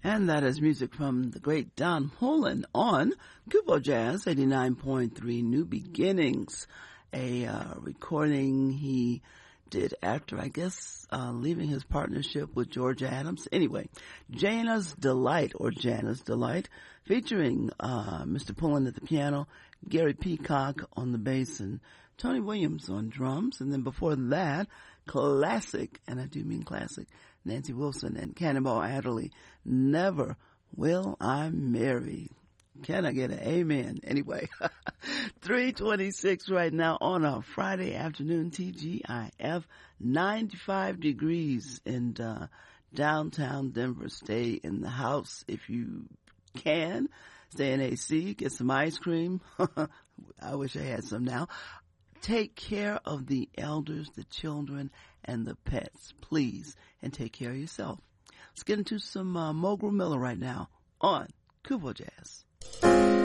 And that is music from the great Don Holland on Kubo Jazz 89.3 New Beginnings, a recording he did after, I guess, leaving his partnership with George Adams. Anyway, Jana's Delight, featuring Mr. Pullen at the piano, Gary Peacock on the bass, and Tony Williams on drums. And then before that, classic, and I do mean classic, Nancy Wilson and Cannonball Adderley, Never Will I Marry. Can I get an amen? Anyway, 3:26 right now on a Friday afternoon, TGIF, 95 degrees in downtown Denver. Stay in the house if you can. Stay in AC, get some ice cream. I wish I had some now. Take care of the elders, the children, and the pets, please, and take care of yourself. Let's get into some Mogul Miller right now on Kubo Jazz.